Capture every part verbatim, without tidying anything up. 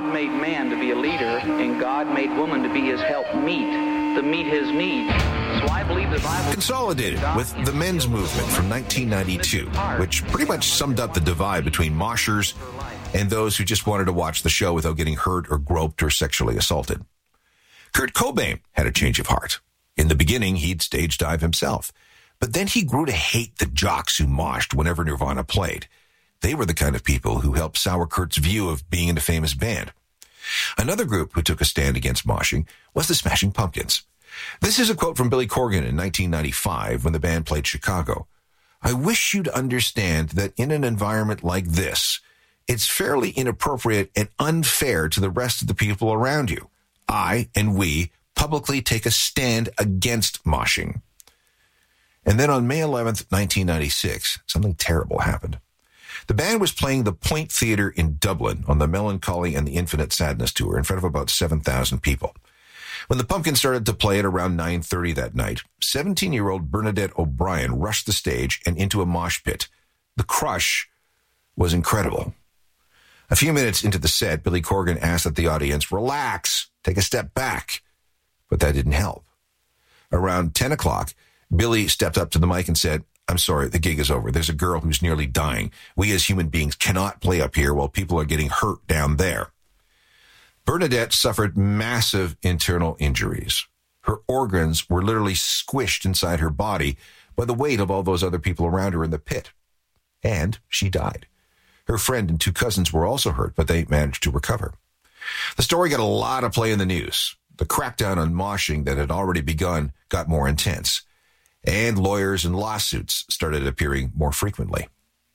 God made man to be a leader, and God made woman to be his helpmeet, to meet his needs. So I believe the Bible... Consolidated with the men's movement from nineteen ninety-two, which pretty much summed up the divide between moshers and those who just wanted to watch the show without getting hurt or groped or sexually assaulted. Kurt Cobain had a change of heart. In the beginning, he'd stage dive himself. But then he grew to hate the jocks who moshed whenever Nirvana played. They were the kind of people who helped sour Kurt's view of being in a famous band. Another group who took a stand against moshing was the Smashing Pumpkins. This is a quote from Billy Corgan in nineteen ninety-five when the band played Chicago. "I wish you'd understand that in an environment like this, it's fairly inappropriate and unfair to the rest of the people around you. I and we publicly take a stand against moshing." And then on May eleventh, nineteen ninety-six, something terrible happened. The band was playing the Point Theatre in Dublin on the Melancholy and the Infinite Sadness tour in front of about seven thousand people. When the Pumpkins started to play at around nine thirty that night, seventeen-year-old Bernadette O'Brien rushed the stage and into a mosh pit. The crush was incredible. A few minutes into the set, Billy Corgan asked that the audience relax, take a step back. But that didn't help. Around ten o'clock, Billy stepped up to the mic and said, "I'm sorry, the gig is over. There's a girl who's nearly dying. We as human beings cannot play up here while people are getting hurt down there." Bernadette suffered massive internal injuries. Her organs were literally squished inside her body by the weight of all those other people around her in the pit. And she died. Her friend and two cousins were also hurt, but they managed to recover. The story got a lot of play in the news. The crackdown on moshing that had already begun got more intense, and lawyers and lawsuits started appearing more frequently.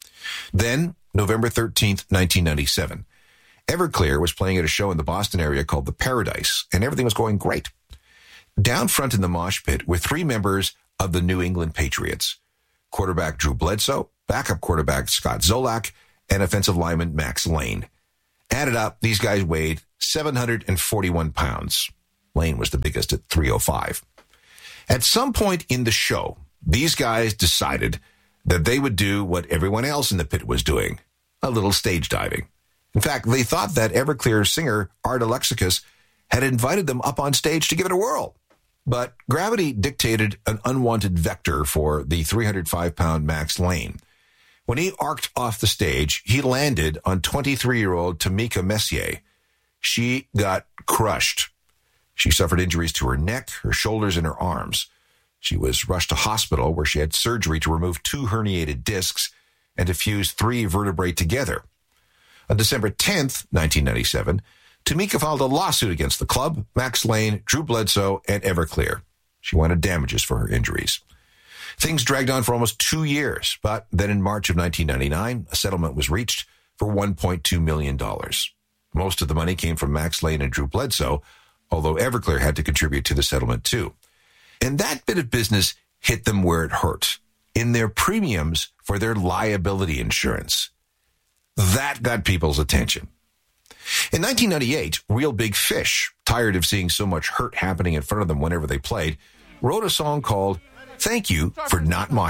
Then, November thirteenth, nineteen ninety-seven, Everclear was playing at a show in the Boston area called The Paradise, and everything was going great. Down front in the mosh pit were three members of the New England Patriots: quarterback Drew Bledsoe, backup quarterback Scott Zolak, and offensive lineman Max Lane. Added up, these guys weighed seven hundred forty-one pounds. Lane was the biggest at three oh five. At some point in the show, these guys decided that they would do what everyone else in the pit was doing, a little stage diving. In fact, they thought that Everclear singer Art Alexakis had invited them up on stage to give it a whirl. But gravity dictated an unwanted vector for the three hundred five pound Max Lane. When he arced off the stage, he landed on twenty-three-year-old Tamika Messier. She got crushed. She suffered injuries to her neck, her shoulders, and her arms. She was rushed to hospital where she had surgery to remove two herniated discs and to fuse three vertebrae together. On December tenth, nineteen ninety-seven, Tamika filed a lawsuit against the club, Max Lane, Drew Bledsoe, and Everclear. She wanted damages for her injuries. Things dragged on for almost two years, but then in March of nineteen ninety-nine, a settlement was reached for one point two million dollars. Most of the money came from Max Lane and Drew Bledsoe, although Everclear had to contribute to the settlement too. And that bit of business hit them where it hurt, in their premiums for their liability insurance. That got people's attention. In nineteen ninety-eight, Real Big Fish, tired of seeing so much hurt happening in front of them whenever they played, wrote a song called "Thank You for Not Moshing."